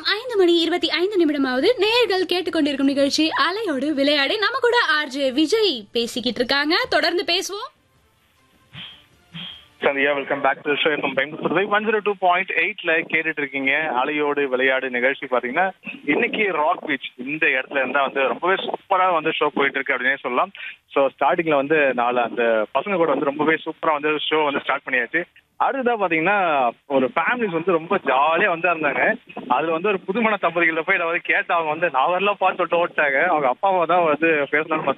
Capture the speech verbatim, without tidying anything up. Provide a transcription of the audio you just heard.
ஐந்து மணி இருபத்தி ஐந்து நிமிடமாவது நேர்கள் கேட்டுக்கொண்டிருக்கும் நிகழ்ச்சி அலையோடு விளையாடி நம்ம கூட ஆர்ஜே விஜய் பேசிக்கிட்டு இருக்காங்க. தொடர்ந்து பேசுவோம். Sandhya, welcome back to show. FM Bangalore one zero two point எயிட்ல கேட்டுட்டு இருக்கீங்க அலையோடு விளையாடு நிகழ்ச்சி. பாத்தீங்கன்னா இன்னைக்கு ராக் பீச் இந்த இடத்துல இருந்தா வந்து ரொம்பவே சூப்பரா வந்து ஷோ போயிட்டு இருக்கு அப்படின்னே சொல்லலாம். ஸோ ஸ்டார்டிங்ல வந்து நாலு அந்த பசங்க கூட வந்து ரொம்பவே சூப்பரா வந்து ஷோ வந்து ஸ்டார்ட் பண்ணியாச்சு. அடுத்ததான் பாத்தீங்கன்னா ஒரு ஃபேமிலிஸ் வந்து ரொம்ப ஜாலியா வந்து இருந்தாங்க. அதுல வந்து ஒரு புதுமண தம்பதிகளை போய் வந்து கேட்டு அவங்க வந்து நான் வரலாம் பார்த்து சொல்லிட்டு ஓட்டாங்க. அவங்க அப்பாவை தான் வந்து பேசலாம்னு